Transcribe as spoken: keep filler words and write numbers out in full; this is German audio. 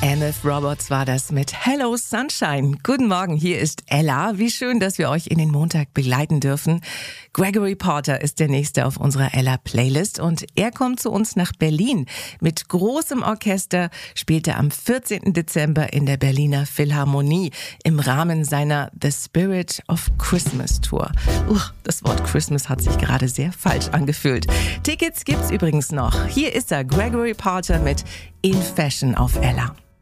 Mammoth Robots war das mit Hello Sunshine. Guten Morgen, hier ist Ella. Wie schön, dass wir euch in den Montag begleiten dürfen. Gregory Porter ist der Nächste auf unserer Ella-Playlist und er kommt zu uns nach Berlin. Mit großem Orchester spielt er am vierzehnten Dezember in der Berliner Philharmonie im Rahmen seiner The Spirit of Christmas Tour. Uh, das Wort Christmas hat sich gerade sehr falsch angefühlt. Tickets gibt's übrigens noch. Hier ist er, Gregory Porter mit In Fashion auf Ella.